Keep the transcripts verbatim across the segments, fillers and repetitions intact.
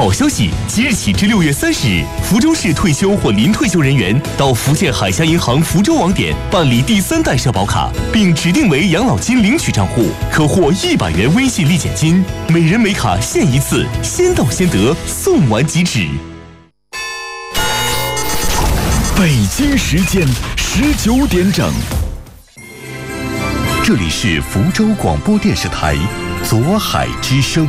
好消息！即日起至六月三十日，福州市退休或临退休人员到福建海峡银行福州网点办理第三代社保卡，并指定为养老金领取账户，可获一百元微信立减金，每人每卡限一次，先到先得，送完即止。 北京时间十九点整，这里是福州广播电视台左海之声。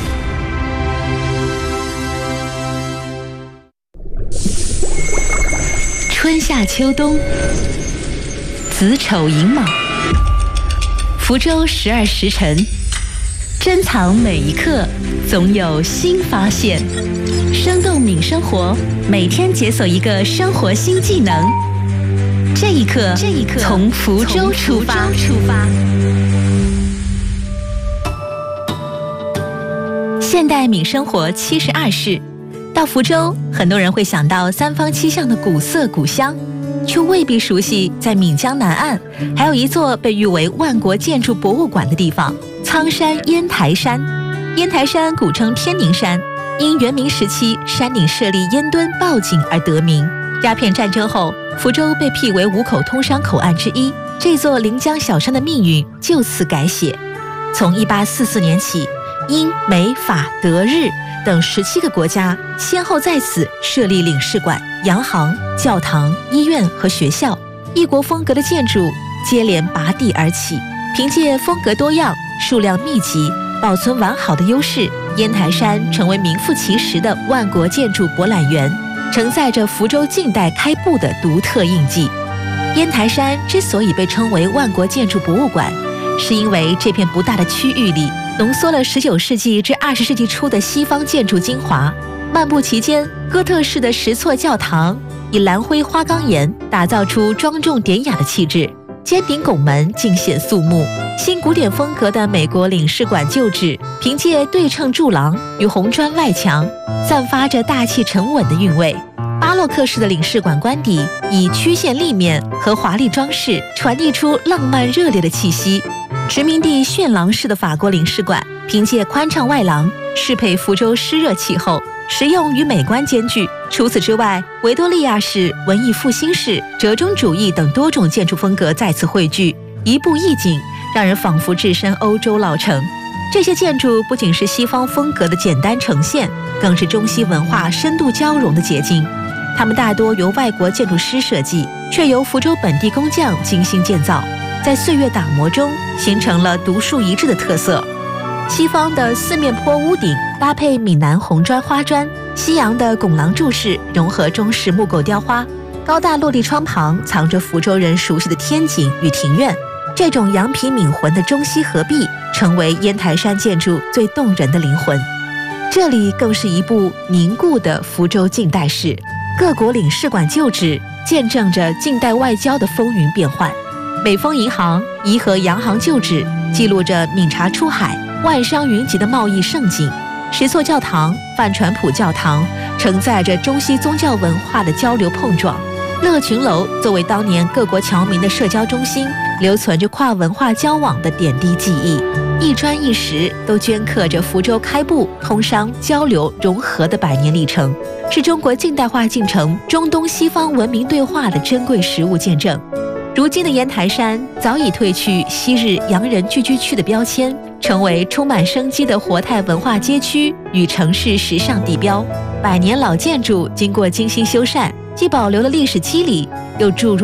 春夏秋冬，子丑寅卯，福州十二时辰，珍藏每一刻，总有新发现。生动敏生活，每天解锁一个生活新技能。这一刻，这一刻从福州出发。出发。现代敏生活七十二式。到福州，很多人会想到三坊七巷的古色古香，却未必熟悉在闽江南岸还有一座被誉为万国建筑博物馆的地方——苍山烟台山。烟台山古称天宁山，因元明时期山顶设立烟墩报警而得名。鸦片战争后，福州被辟为五口通商口岸之一，这座临江小山的命运就此改写。从一八四四年起，英、美、法、德、日等十七个国家先后在此设立领事馆、洋行、教堂、医院和学校，异国风格的建筑接连拔地而起。凭借风格多样、数量密集、保存完好的优势，烟台山成为名副其实的万国建筑博览园，承载着福州近代开埠的独特印记。烟台山之所以被称为万国建筑博物馆，是因为这片不大的区域里浓缩了十九世纪至二十世纪初的西方建筑精华。漫步其间，哥特式的石错教堂以蓝灰花岗岩打造出庄重典雅的气质，尖顶拱门尽显肃穆。新古典风格的美国领事馆旧址，凭借对称柱廊与红砖外墙，散发着大气沉稳的韵味。巴洛克式的领事馆官邸以曲线立面和华丽装饰传递出浪漫热烈的气息。殖民地炫廊式的法国领事馆，凭借宽敞外廊适配福州湿热气候，实用与美观兼具。除此之外，维多利亚式、文艺复兴式、折中主义等多种建筑风格在此汇聚，一步一景，让人仿佛置身欧洲老城。这些建筑不仅是西方风格的简单呈现，更是中西文化深度交融的结晶。它们大多由外国建筑师设计，却由福州本地工匠精心建造，在岁月打磨中形成了独树一帜的特色。西方的四面坡屋顶搭配闽南红砖花砖，西洋的拱廊柱式融合中式木构雕花，高大落地窗旁藏着福州人熟悉的天井与庭院。这种阳平闽浑的中西合璧，成为烟台山建筑最动人的灵魂。这里更是一部凝固的福州近代史，各国领事馆旧址见证着近代外交的风云变幻。美丰银行、颐和洋行旧址记录着闽茶出海、万商云集的贸易盛景。石错教堂、范传普教堂承载着中西宗教文化的交流碰撞。乐群楼作为当年各国侨民的社交中心，留存着跨文化交往的点滴记忆。一砖一石都镌刻着福州开埠、通商、交流、融合的百年历程，是中国近代化进程中东西方文明对话的珍贵实物见证。如今的烟台山早已褪去昔日洋人聚居区的标签，成为充满生机的活态文化街区与城市时尚地标。百年老建筑经过精心修缮，既保留了历史肌理，又注入